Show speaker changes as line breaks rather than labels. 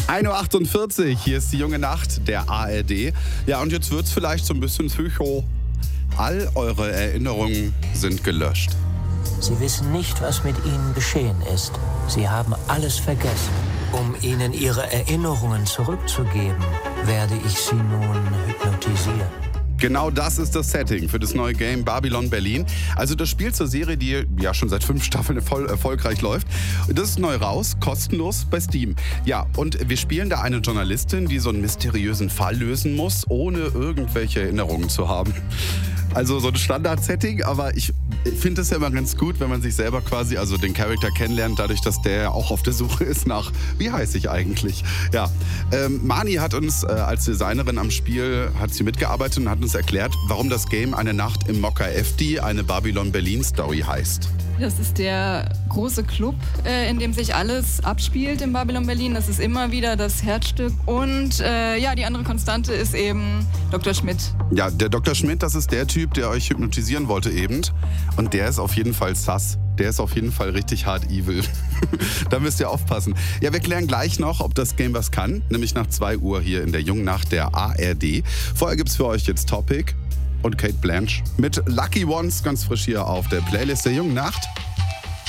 1.48 Uhr, hier ist die junge Nacht der ARD. Ja, und jetzt wird's vielleicht so ein bisschen psycho. All eure Erinnerungen sind gelöscht.
Sie wissen nicht, was mit Ihnen geschehen ist. Sie haben alles vergessen. Um Ihnen Ihre Erinnerungen zurückzugeben, werde ich Sie nun hypnotisieren.
Genau das ist das Setting für das neue Game Babylon Berlin. Also das Spiel zur Serie, die ja schon seit 5 Staffeln voll erfolgreich läuft. Das ist neu raus, kostenlos bei Steam. Ja, und wir spielen da eine Journalistin, die so einen mysteriösen Fall lösen muss, ohne irgendwelche Erinnerungen zu haben. Also so ein Standard-Setting, aber ich finde es ja immer ganz gut, wenn man sich selber quasi, also den Charakter kennenlernt, dadurch, dass der auch auf der Suche ist nach, wie heiße ich eigentlich? Ja, Mani hat uns als Designerin am Spiel, hat sie mitgearbeitet und hat uns erklärt, warum das Game Eine Nacht im Mokka FD, eine Babylon Berlin Story heißt.
Das ist der große Club, in dem sich alles abspielt in Babylon Berlin. Das ist immer wieder das Herzstück. Und ja, die andere Konstante ist eben Dr. Schmidt.
Ja, der Dr. Schmidt, das ist der Typ, der euch hypnotisieren wollte eben. Und der ist auf jeden Fall sass. Der ist auf jeden Fall richtig hart evil. Da müsst ihr aufpassen. Ja, wir klären gleich noch, ob das Game was kann. Nämlich nach 2 Uhr hier in der jungen Nacht der ARD. Vorher gibt's für euch jetzt Topic und Kate Blanche mit Lucky Ones ganz frisch hier auf der Playlist der jungen Nacht.